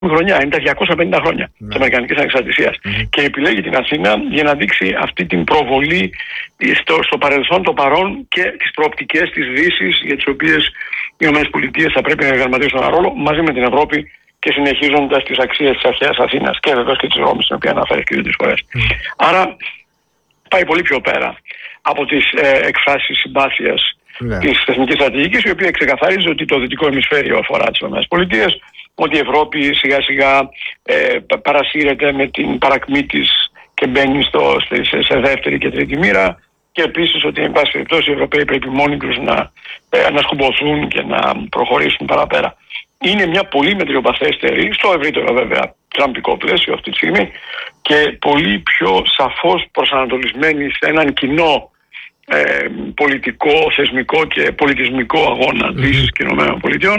χρονιά, είναι τα 250 χρόνια της Αμερικανικής Ανεξαρτησίας. Και επιλέγει την Αθήνα για να δείξει αυτή την προβολή στο παρελθόν, το παρόν και τις προοπτικές της Δύσης, για τις οποίες οι ΗΠΑ θα πρέπει να διαδραματίσουν ένα ρόλο μαζί με την Ευρώπη και συνεχίζοντας τις αξίες της αρχαίας Αθήνας και βεβαίως και της Ρώμης, την οποία αναφέρει και 2-3 φορές. Άρα πάει πολύ πιο πέρα από τις εκφράσεις συμπάθειας της θεσμικής στρατηγικής, η οποία ξεκαθαρίζει ότι το δυτικό ημισφαίριο αφορά τις ΗΠΑ, ότι η Ευρώπη σιγά σιγά παρασύρεται με την παρακμή της και μπαίνει σε δεύτερη και τρίτη μοίρα, και επίσης ότι εν πάση περιπτώσει οι Ευρωπαίοι πρέπει μόνοι τους να σκουμποθούν και να προχωρήσουν παραπέρα. Είναι μια πολύ μετριοπαθέστερη, στο ευρύτερο βέβαια τραμπικό πλαίσιο αυτή τη στιγμή, και πολύ πιο σαφώς προσανατολισμένη σε έναν κοινό πολιτικό, θεσμικό και πολιτισμικό αγώνα Δύσης και ΗΠΑ,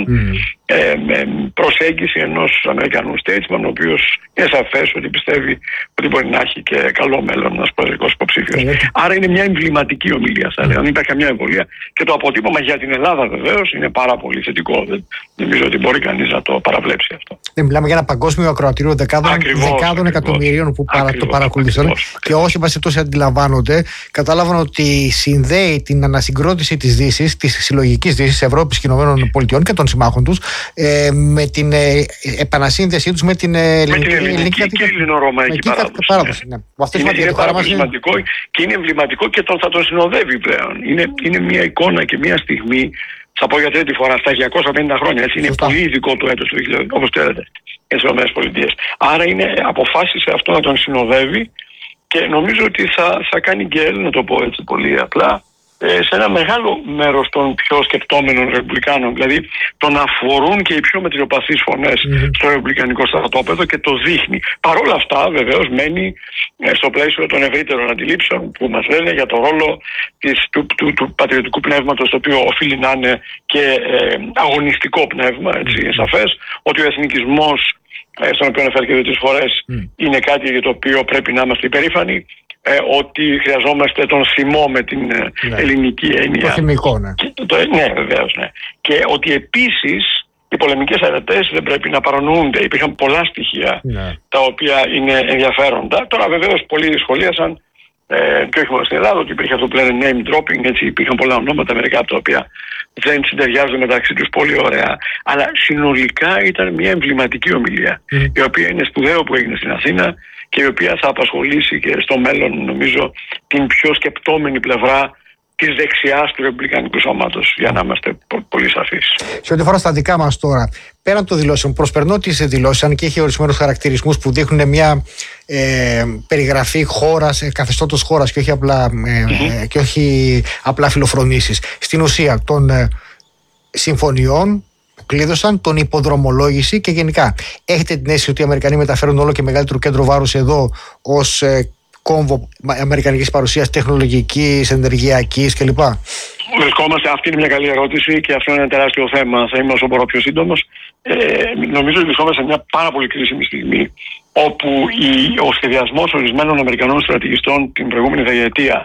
προσέγγιση ενός Αμερικανού statesman, ο οποίος είναι σαφές ότι πιστεύει ότι μπορεί να έχει και καλό μέλλον ένας προεδρικός υποψήφιος. Άρα είναι μια εμβληματική ομιλία, θα έλεγα, δεν υπάρχει καμιά εμβολία, και το αποτύπωμα για την Ελλάδα βεβαίως είναι πάρα πολύ θετικό. Δεν νομίζω ότι μπορεί κανείς να το παραβλέψει αυτό. Δεν μιλάμε για ένα παγκόσμιο ακροατήριο δεκάδων εκατομμυρίων που το παρακολουθούν, και όσοι βασιτώσει αντιλαμβάνονται, κατάλαβαν ότι συνδέει την ανασυγκρότηση της Δύσης, της συλλογικής Δύσης Ευρώπης και ΗΠΑ και των συμμάχων τους, με την επανασύνδεσή τους με την ελληνική και ελληνορωμαϊκή παράδοση. Είναι πάρα πολύ σημαντικό και είναι εμβληματικό και θα τον συνοδεύει πλέον. Είναι μια εικόνα και μια στιγμή, θα πω για τρίτη φορά, στα 250 χρόνια. Έτσι, είναι πολύ ειδικό το έτος του 2000, όπως ξέρετε, για τις ΗΠΑ. Άρα αποφάσισε αυτό να τον συνοδεύει, και νομίζω ότι θα κάνει γκέλ, να το πω έτσι πολύ απλά, σε ένα μεγάλο μέρος των πιο σκεπτόμενων ρεπουμπλικάνων. Δηλαδή τον αφορούν και οι πιο μετριοπαθείς φωνές στο ρεπουμπλικανικό στρατόπεδο και το δείχνει. Παρ' όλα αυτά βεβαίως μένει στο πλαίσιο των ευρύτερων αντιλήψεων που μας λένε για το ρόλο του πατριωτικού πνεύματος, το οποίο οφείλει να είναι και αγωνιστικό πνεύμα. Έτσι, είναι σαφές ότι ο εθνικισμός, στον οποίο αναφέρθηκε 2-3 φορές, είναι κάτι για το οποίο πρέπει να είμαστε υπερήφανοι, ότι χρειαζόμαστε τον θυμό με την ελληνική έννοια. Το θυμικό, ναι. Ναι, βεβαίως, ναι. Και ότι επίσης οι πολεμικές αρετές δεν πρέπει να παρανοούνται. Υπήρχαν πολλά στοιχεία τα οποία είναι ενδιαφέροντα. Τώρα βεβαίως πολλοί σχολίασαν, και όχι μόνο στην Ελλάδα, ότι υπήρχε αυτό που λένε name dropping, έτσι, υπήρχαν πολλά ονόματα, μερικά από τα οποία δεν συντεριάζονται μεταξύ τους πολύ ωραία. Αλλά συνολικά ήταν μια εμβληματική ομιλία, η οποία είναι σπουδαίο που έγινε στην Αθήνα και η οποία θα απασχολήσει και στο μέλλον, νομίζω, την πιο σκεπτόμενη πλευρά της δεξιάς του Ρεπουμπλικανικού Σώματος, για να είμαστε πολύ σαφείς. Σε ό,τι αφορά στα δικά μας τώρα, πέραν των δηλώσεων, προσπερνώ τις δηλώσεις, αν και έχει ορισμένους χαρακτηρισμούς που δείχνουν μια περιγραφή χώρας, καθεστώτος χώρας, και όχι απλά, και όχι απλά φιλοφρονήσεις. Στην ουσία των συμφωνιών που κλείδωσαν, τον υποδρομολόγηση, και γενικά έχετε την αίσθηση ότι οι Αμερικανοί μεταφέρουν όλο και μεγαλύτερο κέντρο βάρους εδώ ως κόμβο αμερικανικής παρουσίας, τεχνολογικής, ενεργειακής κλπ. Βρισκόμαστε, αυτή είναι μια καλή ερώτηση και αυτό είναι ένα τεράστιο θέμα. Θα είμαι όσο μπορώ πιο σύντομος. Νομίζω ότι βρισκόμαστε σε μια πάρα πολύ κρίσιμη στιγμή, όπου ο σχεδιασμός ορισμένων Αμερικανών στρατηγιστών την προηγούμενη δεκαετία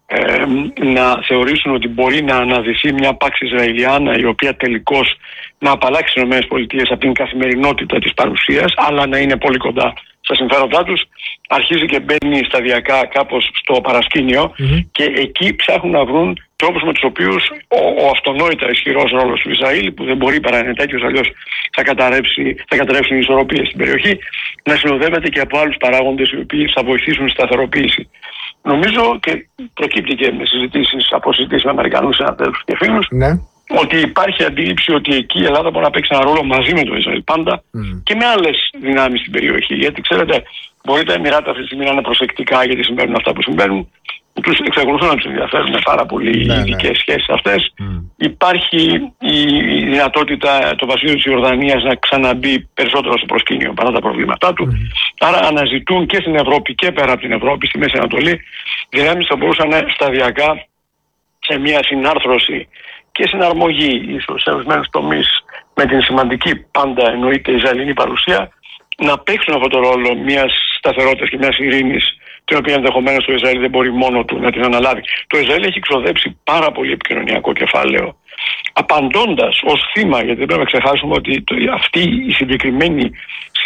να θεωρήσουν ότι μπορεί να αναδυθεί μια πάξη Ισραηλιάνα, η οποία τελικώς να απαλλάξει τις ΗΠΑ από την καθημερινότητα της παρουσίας, αλλά να είναι πολύ κοντά στα συμφέροντά τους, αρχίζει και μπαίνει σταδιακά κάπως στο παρασκήνιο, και εκεί ψάχνουν να βρουν τρόπους με τους οποίους ο αυτονόητα ισχυρός ρόλος του Ισραήλ, που δεν μπορεί παρά είναι τέτοιος, αλλιώς θα καταρρεύσουν οι ισορροπίες στην περιοχή, να συνοδεύεται και από άλλους παράγοντες οι οποίοι θα βοηθήσουν στη σταθεροποίηση. Νομίζω, και προκύπτει και με συζητήσεις με Αμερικανούς συναδέλφους και φίλους, ότι υπάρχει αντίληψη ότι εκεί η Ελλάδα μπορεί να παίξει ένα ρόλο μαζί με το Ισραήλ πάντα και με άλλες δυνάμεις στην περιοχή. Γιατί ξέρετε, μπορεί τα Εμιράτα αυτή τη στιγμή να είναι προσεκτικά γιατί συμβαίνουν αυτά που συμβαίνουν. Τους εξακολουθούν να τους ενδιαφέρουν πάρα πολύ οι ειδικές σχέσεις αυτές. Υπάρχει η δυνατότητα το βασίλειο της Ιορδανίας να ξαναμπεί περισσότερο στο προσκήνιο παρά τα προβλήματά του. Άρα αναζητούν και στην Ευρώπη και πέρα από την Ευρώπη, στη Μέση Ανατολή, δυνάμεις που θα μπορούσαν σταδιακά σε μια συνάρθρωση και συναρμογή ίσως σε ορισμένους τομείς με την σημαντική πάντα εννοείται Ισραηλινή παρουσία, να παίξουν αυτόν τον ρόλο μιας σταθερότητας και μιας ειρήνης, την οποία ενδεχομένως το Ισραήλ δεν μπορεί μόνο του να την αναλάβει. Το Ισραήλ έχει ξοδέψει πάρα πολύ επικοινωνιακό κεφάλαιο απαντώντας ως θύμα, γιατί δεν πρέπει να ξεχάσουμε ότι αυτή η συγκεκριμένη